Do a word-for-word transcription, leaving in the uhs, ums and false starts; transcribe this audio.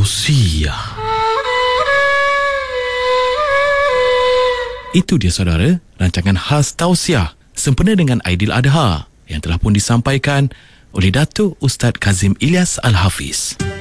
Tausiah. Itu dia saudara, rancangan khas Tausiah sempena dengan Aidil Adha yang telah pun disampaikan oleh Datuk Ustaz Kazim Ilyas Al-Hafiz.